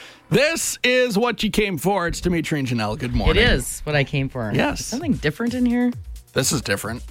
This is what you came for. It's Dimitri and Janelle. Good morning. It is what I came for. Yes. Is something different in here? This is different.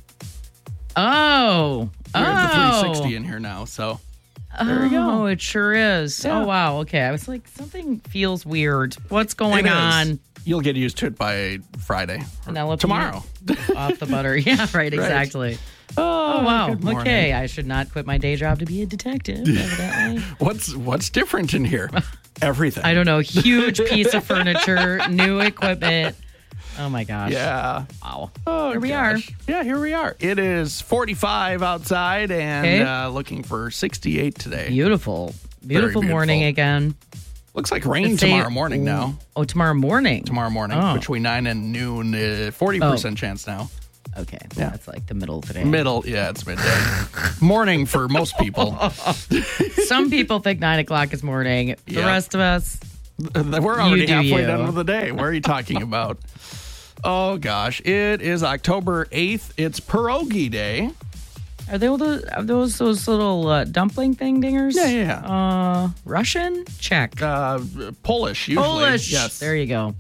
Oh. We're at the 360 in here now, so there we go. Oh, it sure is. Yeah. Oh, wow. Okay. I was like, something feels weird. What's going It is. on? You'll get used to it by Friday. Penelope Tomorrow. Off the butter. Yeah, right. Exactly. Oh, Wow. good morning. Okay. I should not quit my day job to be a detective, evidently. What's different in here? Everything. I don't know. Huge piece of furniture, new equipment. Oh, my gosh. Yeah. Wow. Oh, Here we gosh. Yeah, here we are. It is 45 outside and looking for 68 today. Beautiful. Beautiful morning beautiful. again. Looks like rain Let's say- tomorrow morning now. Oh, tomorrow morning. Tomorrow morning, Oh. between 9 and noon, 40% chance now. Okay. Yeah. That's like the middle today. Middle, yeah, it's midday. Morning for most people. Some people think 9 o'clock is morning. The Yeah. rest of us, We're already do halfway you. done with the day. What are you talking about? Oh, gosh. It is October 8th. It's Pierogi Day. are those little dumpling thing dingers? Yeah. Russian? Czech. Polish, usually. Polish. Yes. There you go.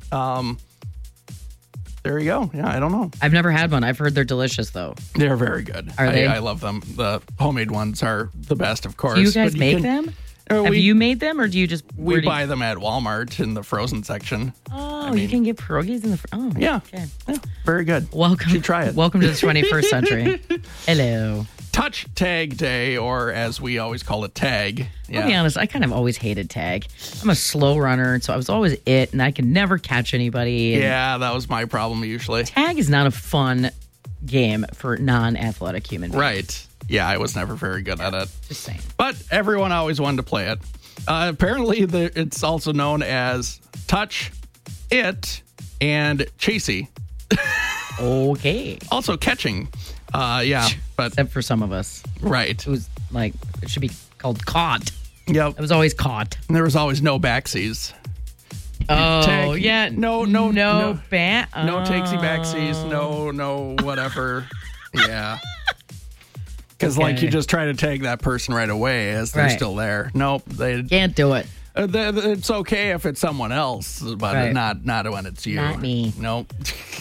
There you go. Yeah, I don't know. I've never had one. I've heard they're delicious, though. They're very good. Are they? I love them. The homemade ones are the best, of course. Do you guys but make can- them? Have you made them, or do you just... We buy them at Walmart in the frozen section. Oh, you can get pierogies in the... Oh, Yeah. Okay. Yeah, very good. Welcome. You should try it. Welcome to the 21st century. Hello. Touch Tag Day, or as we always call it, Tag. I'll be honest, I kind of always hated tag. I'm a slow runner, so I was always it, and I could never catch anybody. And Yeah, that was my problem usually. tag is not a fun game for non-athletic human beings. Right. Yeah, I was never very good at it. Just saying. But everyone always wanted to play it. Apparently, it's also known as Touch It and Chasey. Okay. Also catching. Yeah, but Except for some of us. right. It was like, it should be called caught. Yep. It was always caught. And there was always no backsies. Oh, Tag- yeah. No No takesy backsies. No whatever. Yeah. Because like Okay. you just try to tag that person right away as they're Right. still there. Nope. Can't do it. It's okay if it's someone else, but Right. not when it's you. Not me. Nope.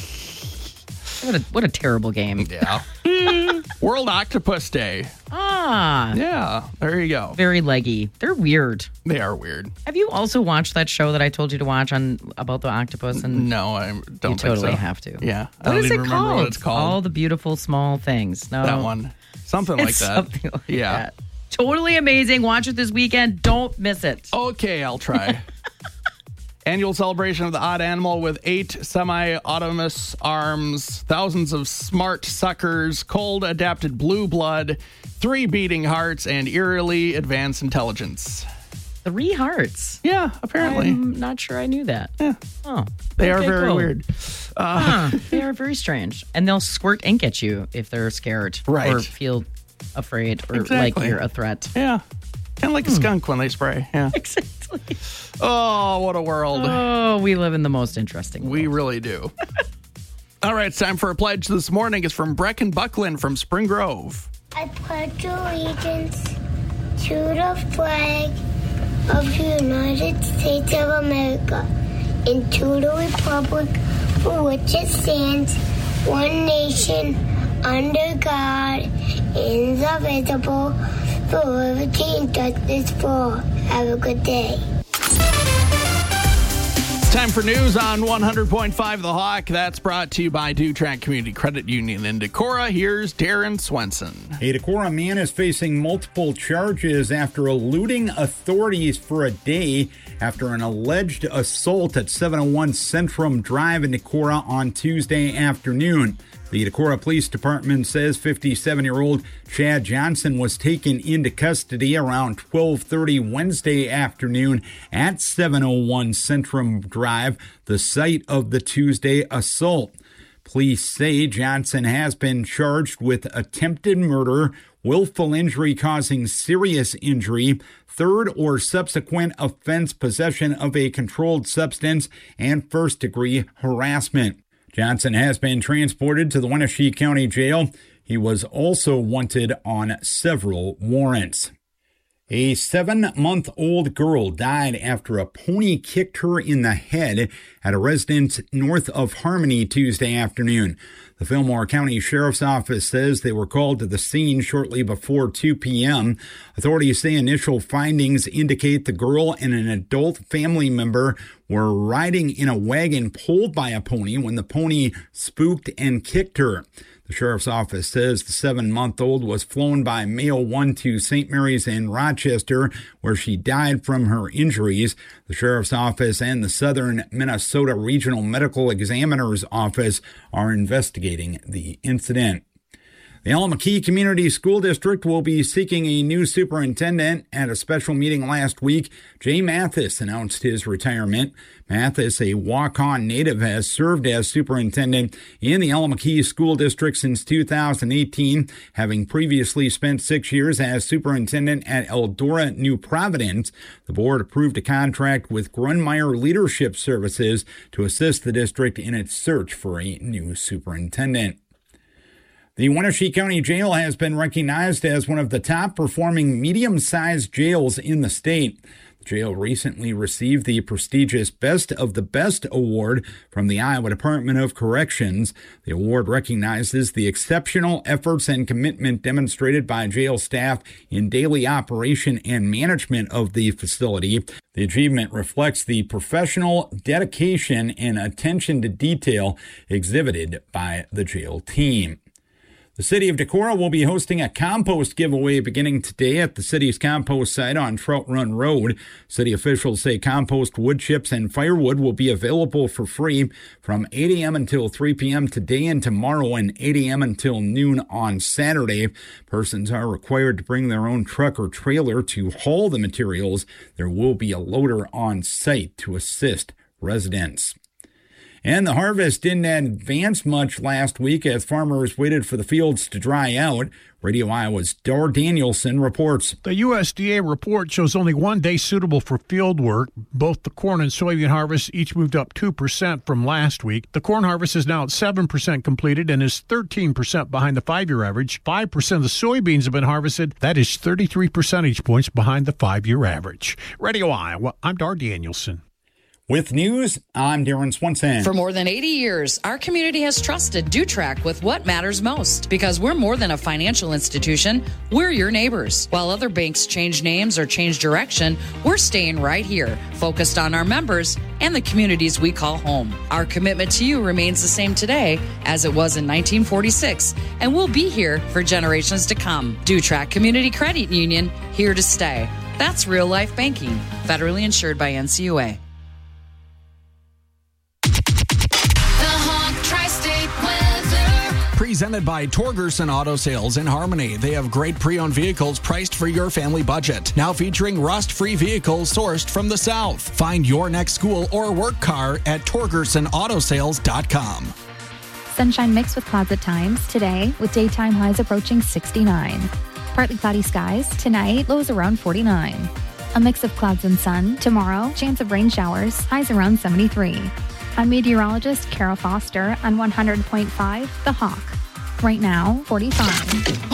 What a terrible game. Yeah. World Octopus Day. Ah. Yeah. There you go. Very leggy. They're weird. They are weird. Have you also watched that show that I told you to watch about the octopus? And No, I don't you think totally so. have to. Yeah. I What don't is even it remember called? what it's called. All the beautiful small things. No, That one. Something like It's that. something like Yeah. that. Totally amazing. Watch it this weekend. Don't miss it. Okay, I'll try. Annual celebration of the odd animal with 8 semi-autonomous arms, thousands of smart suckers, cold adapted blue blood, 3 beating hearts, and eerily advanced intelligence. 3 hearts. Yeah, apparently. I'm not sure I knew that. Yeah. Oh, They are okay, very cool. weird. They are very strange. And they'll squirt ink at you if they're scared. Right. Or feel afraid or Exactly. like you're a threat. Yeah. Kind of like a skunk when they spray. Yeah. Exactly. Oh, what a world. Oh, we live in the most interesting world. We really do. All right, it's time for a pledge this morning. It's from Brecken Buckland from Spring Grove. I pledge allegiance to the flag of the United States of America and to the republic for which it stands, one nation, under God, indivisible, for liberty and justice for all. Have a good day. It's time for news on 100.5 The Hawk. That's brought to you by Dutrak Community Credit Union in Decorah. Here's Darren Swenson. A Decorah man is facing multiple charges after eluding authorities for a day after an alleged assault at 701 Centrum Drive in Decorah on Tuesday afternoon. The Decorah Police Department says 57-year-old Chad Johnson was taken into custody around 12:30 Wednesday afternoon at 701 Centrum Drive, the site of the Tuesday assault. Police say Johnson has been charged with attempted murder, willful injury causing serious injury, third or subsequent offense possession of a controlled substance, and first-degree harassment. Johnson has been transported to the Wenatchee County Jail. He was also wanted on several warrants. A 7-month-old girl died after a pony kicked her in the head at a residence north of Harmony Tuesday afternoon. The Fillmore County Sheriff's Office says they were called to the scene shortly before 2 p.m. Authorities say initial findings indicate the girl and an adult family member were riding in a wagon pulled by a pony when the pony spooked and kicked her. The Sheriff's Office says the 7-month-old was flown by Mayo 1 to St. Mary's in Rochester, where she died from her injuries. The Sheriff's Office and the Southern Minnesota Regional Medical Examiner's Office are investigating the incident. The Al-Makee Community School District will be seeking a new superintendent. At a special meeting last week, Jay Mathis announced his retirement. Mathis, a Waukon native, has served as superintendent in the Al-Makee School District since 2018, having previously spent 6 years as superintendent at Eldora New Providence. The board approved a contract with Grunmeyer Leadership Services to assist the district in its search for a new superintendent. The Wenatchee County Jail has been recognized as one of the top-performing medium-sized jails in the state. The jail recently received the prestigious Best of the Best award from the Iowa Department of Corrections. The award recognizes the exceptional efforts and commitment demonstrated by jail staff in daily operation and management of the facility. The achievement reflects the professional dedication and attention to detail exhibited by the jail team. The city of Decorah will be hosting a compost giveaway beginning today at the city's compost site on Trout Run Road. City officials say compost wood chips and firewood will be available for free from 8 a.m. until 3 p.m. today and tomorrow, and 8 a.m. until noon on Saturday. Persons are required to bring their own truck or trailer to haul the materials. There will be a loader on site to assist residents. And the harvest didn't advance much last week as farmers waited for the fields to dry out. Radio Iowa's Dar Danielson reports. The USDA report shows only 1 day suitable for field work. Both the corn and soybean harvests each moved up 2% from last week. The corn harvest is now at 7% completed and is 13% behind the 5-year average. 5% of the soybeans have been harvested. That is 33 percentage points behind the 5-year average. Radio Iowa, I'm Dar Danielson. With news, I'm Darren Swenson. For more than 80 years, our community has trusted DuTrack with what matters most. Because we're more than a financial institution, we're your neighbors. While other banks change names or change direction, we're staying right here, focused on our members and the communities we call home. Our commitment to you remains the same today as it was in 1946, and we'll be here for generations to come. DuTrack Community Credit Union, here to stay. That's real life banking, federally insured by NCUA. Presented by Torgerson Auto Sales in Harmony. They have great pre-owned vehicles priced for your family budget. Now featuring rust-free vehicles sourced from the South. Find your next school or work car at TorgersonAutoSales.com. Sunshine mixed with clouds at times today, with daytime highs approaching 69. Partly cloudy skies tonight, lows around 49. A mix of clouds and sun tomorrow, chance of rain showers, highs around 73. I'm meteorologist Carol Foster on 100.5 The Hawk. Right now, 45.